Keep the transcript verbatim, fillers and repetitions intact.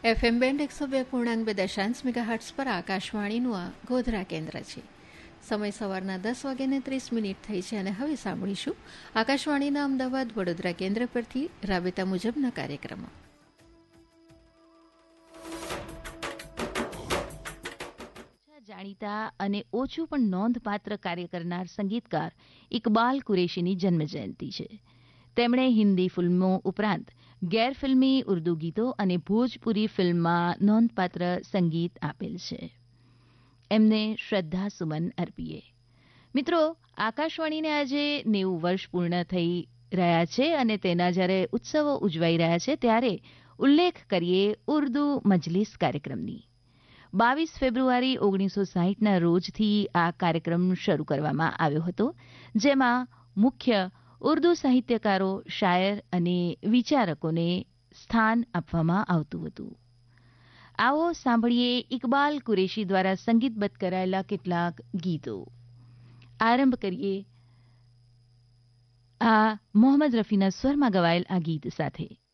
FM band એકસો બે પૂર્ણાંક બે દશાંશ મેગાહર્ટ્સ પર આકાશવાણીનું આ ગોધરા કેન્દ્ર છે. સમય સવારના દસ વાગ્યાને ત્રીસ મિનિટ થઈ છે અને હવે સાંભળીશું આકાશવાણીના અમદાવાદ વડોદરા કેન્દ્ર પરથી રાબેતા મુજબના કાર્યક્રમો. જાણીતા અને ઓછું પણ નોંધપાત્ર કાર્ય કરનાર સંગીતકાર ઇકબાલ કુરેશીની જન્મજયંતિ છે. તેમણે હિન્દી ફિલ્મો ઉપરાંત ગેરફિલ્મી ઉર્દુ ગીતો અને ભોજપુરી ફિલ્મમાં નોંધપાત્ર સંગીત આપેલ છે. એમને શ્રદ્ધા સુમન અર્પીએ. મિત્રો, આકાશવાણીને આજે નેવું વર્ષ પૂર્ણ થઈ રહ્યા છે અને તેના જ્યારે ઉત્સવો ઉજવાઈ રહ્યા છે ત્યારે ઉલ્લેખ કરીએ ઉર્દુ મજલિસ કાર્યક્રમની. બાવીસ ફેબ્રુઆરી ઓગણીસો સાહીઠના રોજથી આ કાર્યક્રમ શરૂ કરવામાં આવ્યો હતો, જેમાં મુખ્ય ઉર્દુ સાહિત્યકારો, શાયર અને વિચારકોને સ્થાન આપવામાં આવતું હતું. આવો સાંભળીએ ઇકબાલ કુરેશી દ્વારા સંગીતબદ્ધ કરાયેલા કેટલાક ગીતો. આરંભ કરીએ આ મોહમ્મદ રફીના સ્વરમાં ગવાયેલ આ ગીત સાથે.